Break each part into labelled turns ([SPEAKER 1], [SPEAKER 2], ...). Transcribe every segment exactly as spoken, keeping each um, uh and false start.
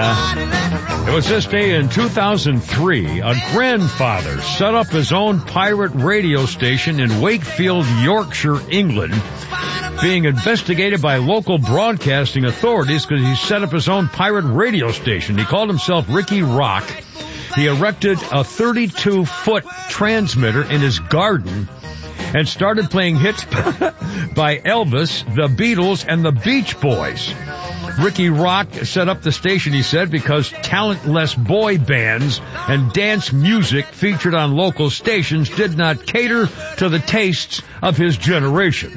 [SPEAKER 1] Uh, it was this day in two thousand three, a grandfather set up his own pirate radio station in Wakefield, Yorkshire, England, being investigated by local broadcasting authorities because he set up his own pirate radio station. He called himself Ricky Rock. He erected a thirty-two foot transmitter in his garden and started playing hits by Elvis, the Beatles, and the Beach Boys. Ricky Rock set up the station, he said, because talentless boy bands and dance music featured on local stations did not cater to the tastes of his generation.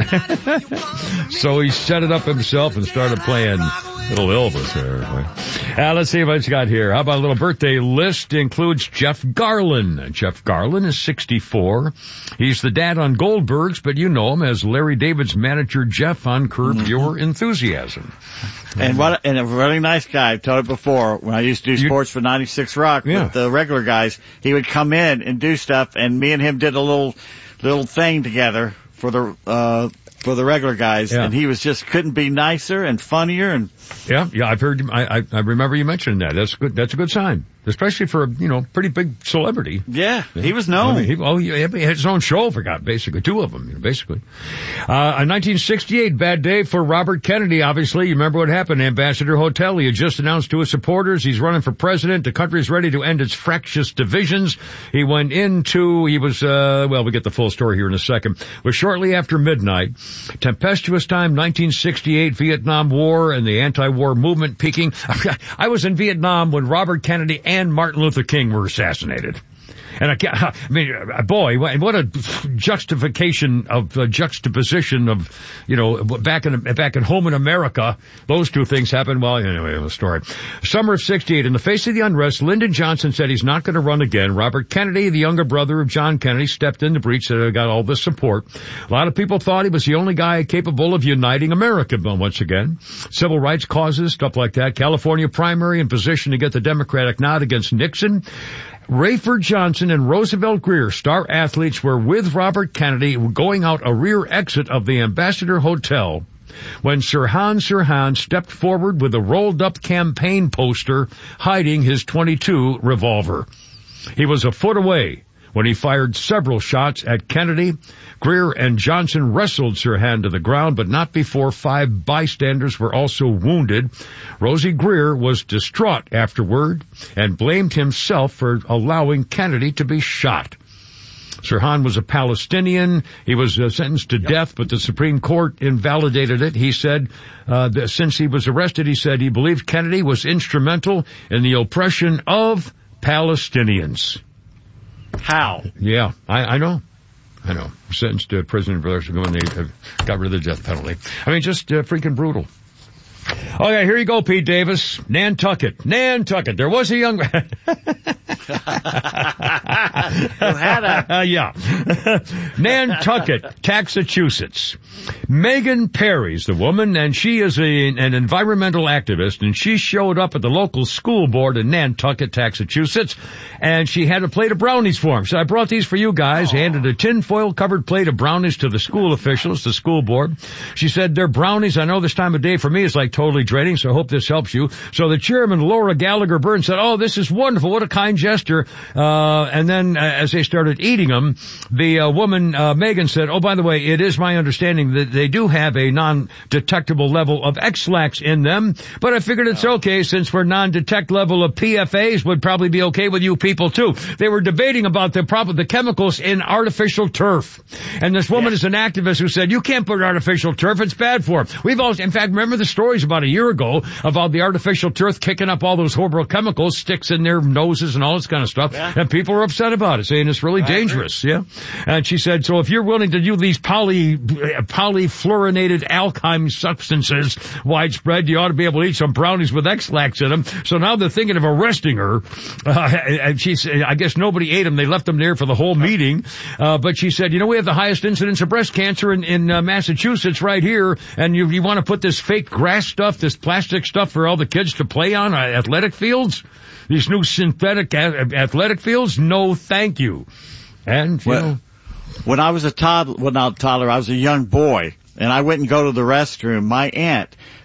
[SPEAKER 1] So he set it up himself and started playing little Elvis there. Uh, let's see what he's got here. How about a little birthday list? Includes Jeff Garlin. Jeff Garlin is sixty-four. He's the dad on Goldbergs, but you know him as Larry David's manager Jeff on Curb mm-hmm. Your Enthusiasm.
[SPEAKER 2] And what, and a really nice guy. I've told it before. When I used to do sports for ninety-six Rock
[SPEAKER 1] yeah.
[SPEAKER 2] with the regular guys, he would come in and do stuff, and me and him did a little, little thing together for the, uh, for the regular guys, yeah. and he was just couldn't be nicer and funnier and.
[SPEAKER 1] Yeah, yeah, I've heard, I, I, I remember you mentioning that. That's good, that's a good sign. Especially for a, you know, pretty big celebrity.
[SPEAKER 2] Yeah, he was known.
[SPEAKER 1] I mean, he, oh, he had his own show, forgot, basically. Two of them, you know, basically. Uh, in nineteen sixty-eight, bad day for Robert Kennedy, obviously. You remember what happened, Ambassador Hotel. He had just announced to his supporters he's running for president. The country's ready to end its fractious divisions. He went into, he was, uh, well, we get the full story here in a second. It was shortly after midnight. Tempestuous time, nineteen sixty-eight, Vietnam War and the anti-war movement peaking. I was in Vietnam when Robert Kennedy and Martin Luther King were assassinated. And I, can't, I mean, boy, what a justification of uh, juxtaposition of, you know, back in back in home in America, those two things happened. Well, anyway, the story. Summer of sixty-eight, in the face of the unrest, Lyndon Johnson said he's not going to run again. Robert Kennedy, the younger brother of John Kennedy, stepped in the breach that got all this support. A lot of people thought he was the only guy capable of uniting America once again. Civil rights causes, stuff like that. California primary in position to get the Democratic nod against Nixon. Rayford Johnson and Roosevelt Greer, star athletes, were with Robert Kennedy going out a rear exit of the Ambassador Hotel when Sirhan Sirhan stepped forward with a rolled-up campaign poster hiding his twenty-two revolver. He was a foot away when he fired several shots at Kennedy. Greer and Johnson wrestled Sirhan to the ground, but not before five bystanders were also wounded. Rosie Greer was distraught afterward and blamed himself for allowing Kennedy to be shot. Sirhan was a Palestinian. He was uh, sentenced to yep. death, but the Supreme Court invalidated it. He said, uh, that since he was arrested, he said he believed Kennedy was instrumental in the oppression of Palestinians.
[SPEAKER 2] How?
[SPEAKER 1] Yeah, I, I know. I know. Sentenced to prison for when they uh, got rid of the death penalty. I mean, just uh, freaking brutal. Okay, here you go, Pete Davis. Nantucket. Nantucket. There was a young...
[SPEAKER 2] Who had a...
[SPEAKER 1] Uh, yeah. Nantucket, Massachusetts. Megan Perry's the woman, and she is a, an environmental activist, and she showed up at the local school board in Nantucket, Massachusetts, and she had a plate of brownies for him. So I brought these for you guys, Aww. handed a tinfoil-covered plate of brownies to the school officials, the school board. She said, they're brownies. I know this time of day for me is like totally draining, so I hope this helps you. So the chairman, Laura Gallagher Burns, said, oh, this is wonderful. What a kind gesture. Uh, and then uh, as they started eating them, the uh, woman, uh, Megan, said, oh, by the way, it is my understanding that they do have a non-detectable level of X-Lax in them, but I figured it's okay since we're non-detect level of P F As would probably be okay with you people too. They were debating about the problem, the chemicals in artificial turf. And this woman yeah. is an activist who said, you can't put artificial turf. It's bad for them. We've all, in fact, remember the stories about a year ago about the artificial turf kicking up all those horrible chemicals, sticks in their noses and all this kind of stuff. Yeah. And people are upset about it, saying it's really I dangerous. Agree. Yeah. And she said, so if you're willing to do these poly, polyfluorinated alkyl substances widespread, you ought to be able to eat some brownies with X-Lax in them. So now they're thinking of arresting her. Uh, and she said, I guess nobody ate them. They left them there for the whole meeting. Uh, but she said, you know, we have the highest incidence of breast cancer in, in uh, Massachusetts right here. And you, you want to put this fake grass stuff, this plastic stuff for all the kids to play on uh, athletic fields? These new synthetic a- athletic fields? No, thank you. And, you
[SPEAKER 2] well,
[SPEAKER 1] know.
[SPEAKER 2] When I was a toddler, well, not a toddler, I was a young boy, and I went and go to the restroom. My aunt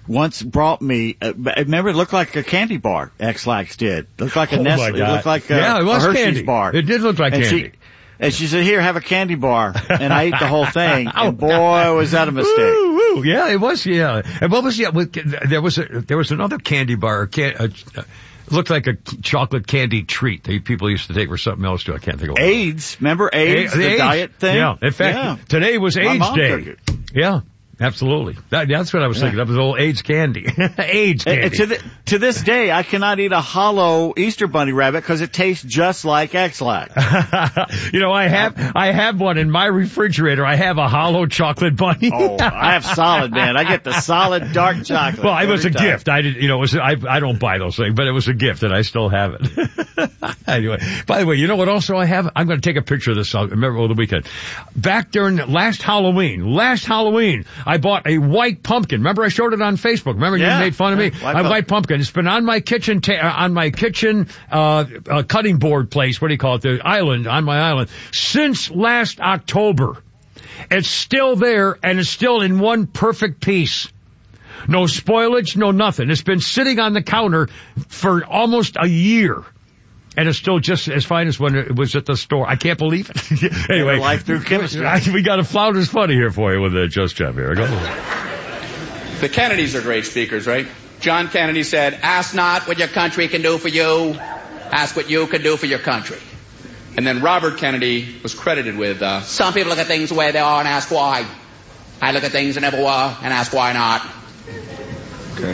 [SPEAKER 2] once brought me, uh, remember it looked like a candy bar, X-Lax did. It looked like a
[SPEAKER 1] Oh,
[SPEAKER 2] Nestle,
[SPEAKER 1] my
[SPEAKER 2] it
[SPEAKER 1] God.
[SPEAKER 2] looked like a,
[SPEAKER 1] Yeah, it was
[SPEAKER 2] a Hershey's
[SPEAKER 1] candy.
[SPEAKER 2] bar.
[SPEAKER 1] It did look like
[SPEAKER 2] and
[SPEAKER 1] candy.
[SPEAKER 2] She, and she said, here, have a candy bar. And I ate the whole thing. And boy, was that a mistake.
[SPEAKER 1] Woo, woo. Yeah, it was, yeah. And what was, yeah, there was a, there was another candy bar, can, uh, uh, looked like a chocolate candy treat that people used to take for something else too. I can't think of what.
[SPEAKER 2] AIDS. Remember AIDS,
[SPEAKER 1] A-
[SPEAKER 2] the,
[SPEAKER 1] the AIDS.
[SPEAKER 2] diet thing?
[SPEAKER 1] Yeah. In fact,
[SPEAKER 2] yeah.
[SPEAKER 1] today was
[SPEAKER 2] My
[SPEAKER 1] AIDS
[SPEAKER 2] mom
[SPEAKER 1] Day.
[SPEAKER 2] took it.
[SPEAKER 1] Yeah. Absolutely. That, that's what I was
[SPEAKER 2] Yeah.
[SPEAKER 1] thinking. That was old AIDS candy. AIDS
[SPEAKER 2] And,
[SPEAKER 1] candy.
[SPEAKER 2] and to, the, to this day, I cannot eat a hollow Easter Bunny rabbit because it tastes just like X-Lax.
[SPEAKER 1] You know, I have, I have one in my refrigerator. I have a hollow chocolate bunny.
[SPEAKER 2] Oh, I have solid, man. I get the solid dark chocolate.
[SPEAKER 1] Well, it was a
[SPEAKER 2] every time.
[SPEAKER 1] gift. I did, you know, it was, I, I don't buy those things, but it was a gift and I still have it. Anyway, by the way, you know what also I have? I'm going to take a picture of this. I'll remember over the weekend. Back during last Halloween, last Halloween, I bought a white pumpkin. Remember I showed it on Facebook. Remember
[SPEAKER 2] Yeah.
[SPEAKER 1] you made fun of me?
[SPEAKER 2] White
[SPEAKER 1] A
[SPEAKER 2] pumpkin.
[SPEAKER 1] white pumpkin. It's been on my kitchen, ta- uh, on my kitchen, uh, uh, cutting board place. What do you call it? The island, on my island, since last October. It's still there and it's still in one perfect piece. No spoilage, no nothing. It's been sitting on the counter for almost a year. And it's still just as fine as when it was at the store. I can't believe it. Anyway.
[SPEAKER 2] Life through chemistry.
[SPEAKER 1] We got a Flounders Funny here for you with uh, Just Jeff here. Go.
[SPEAKER 3] The Kennedys are great speakers, right? John Kennedy said, ask not what your country can do for you. Ask what you can do for your country. And then Robert Kennedy was credited with, uh, some people look at things the way they are and ask why. I look at things that never were and ask why not. Okay.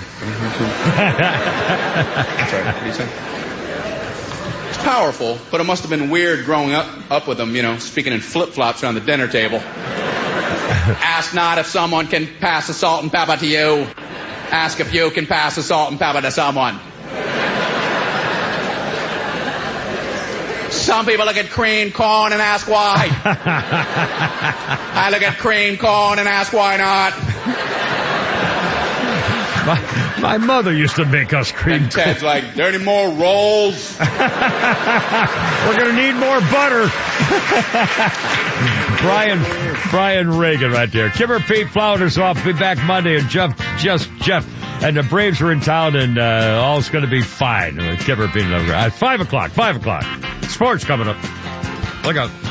[SPEAKER 3] Sorry, what did he say? It's powerful, but it must have been weird growing up, up with him, you know, speaking in flip-flops around the dinner table. Ask not if someone can pass the salt and pepper to you. Ask if you can pass the salt and pepper to someone. Some people look at cream corn and ask why. I look at cream corn and ask why not.
[SPEAKER 1] My, my mother used to make us cream
[SPEAKER 3] And Ted's like, there any more rolls?
[SPEAKER 1] We're going to need more butter. Brian, Brian Reagan right there. Kimmer Pete Flounders off. Be back Monday and Jeff, just Jeff. And the Braves are in town and, uh, all's going to be fine. Kimmer Pete at five o'clock, five o'clock. Sports coming up. Look out.